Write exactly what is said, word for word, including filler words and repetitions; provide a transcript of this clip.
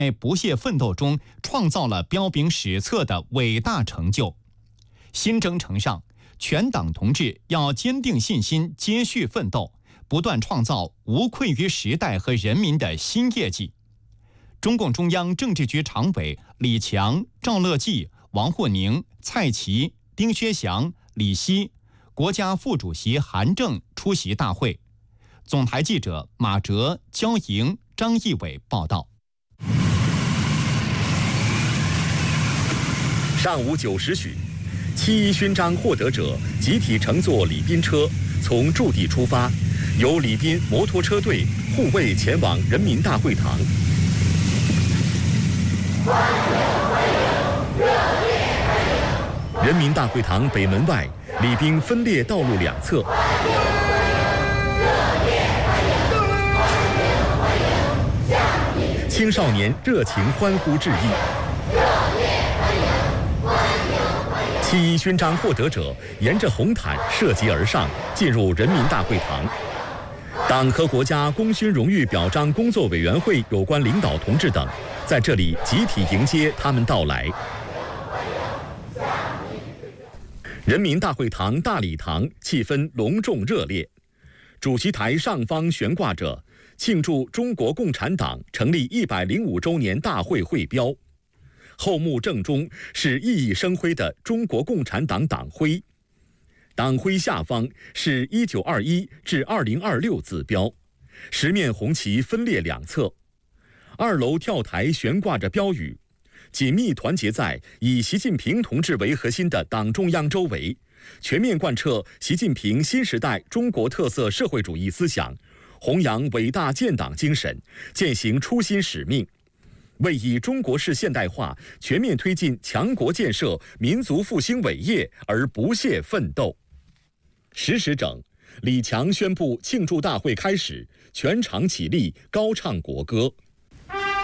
不懈奋斗中创造了彪炳史册的伟大成就。新征程上，全党同志要坚定信心，接续奋斗，不断创造无愧于时代和人民的新业绩。中共中央政治局常委李强、赵乐际、王沪宁、蔡奇、丁薛祥、李希，国家副主席韩正出席大会。总台记者马哲、焦莹、张义伟报道。 上午九时许，七一勋章获得者集体乘坐礼宾车从驻地出发，由礼宾摩托车队护卫前往人民大会堂。人民大会堂北门外，礼宾分列道路两侧。青少年热情欢呼致意。七一勋章获得者沿着红毯涉级而上，进入人民大会堂。党和国家功勋荣誉表彰工作委员会有关领导同志等在这里集体迎接他们到来。人民大会堂大礼堂气氛隆重热烈，主席台上方悬挂着庆祝中国共产党成立一百零五周年大会会标，后幕正中是熠熠生辉的中国共产党党徽，党徽下方是一九二一至二零二六字标，十面红旗分列两侧。二楼跳台悬挂着标语，紧密团结在以习近平同志为核心的党中央周围，全面贯彻习近平新时代中国特色社会主义思想，弘扬伟大建党精神，践行初心使命，为以中国式现代化全面推进强国建设、民族复兴伟业而不懈奋斗。十时整，李强宣布庆祝大会开始，全场起立，高唱国歌。